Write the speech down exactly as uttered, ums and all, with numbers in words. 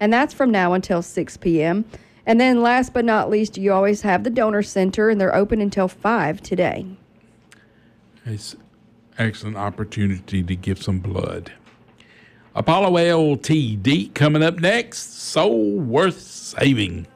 and that's from now until six p.m. And then last but not least, you always have the Donor Center, and they're open until five today. It's an excellent opportunity to give some blood. Apollo L T D coming up next. So worth saving.